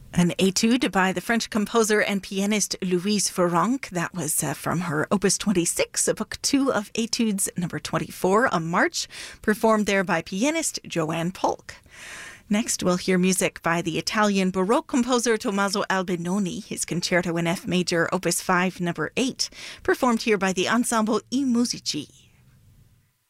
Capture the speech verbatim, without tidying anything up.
An etude by the French composer and pianist Louise Farrenc. That was uh, from her Opus twenty-six, Book two of Etudes, number twenty-four, a march, performed there by pianist Joanne Polk. Next, we'll hear music by the Italian Baroque composer Tommaso Albinoni, his Concerto in F major, Opus five, number eight, performed here by the Ensemble I Musici.